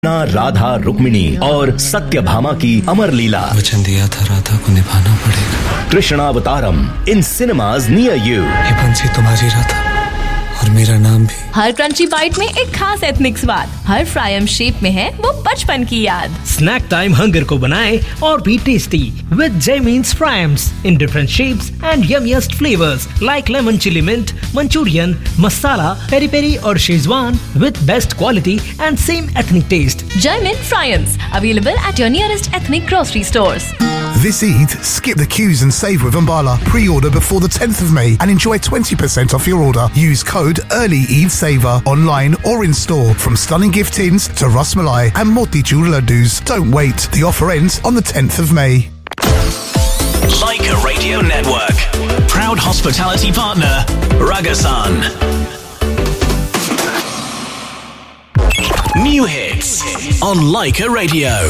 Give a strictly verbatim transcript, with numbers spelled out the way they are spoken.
राधा रुक्मिणी और सत्यभामा की अमर लीला। वचन दिया था राधा को निभाना पड़ेगा। कृष्णावतारम इन सिनेमाज नियर यू। ये बंसी तुम्हारी राधा और मेरा नाम भी। हर क्रंची बाइट में एक खास एथनिक स्वाद, हर फ्रायम शेप में है वो बचपन की याद। स्नैक टाइम हंगर को बनाए और भी tasty with Jaymeens Fryams in different shapes and yummiest flavors like lemon chili mint, Manchurian, masala, peri peri और Szechuan with best quality and same ethnic taste. Jaymeens Fryams available at your nearest ethnic grocery stores. This Eid, skip the queues and save with Umbala. Pre-order before the tenth of May and enjoy twenty percent off your order. Use code Early Eid Saver online or in store from stunning gift tins to Ras Malai and Motichur laddus. Don't wait. The offer ends on the tenth of May. Leica Radio Network. Proud hospitality partner, Ragasan. New hits on Leica Radio.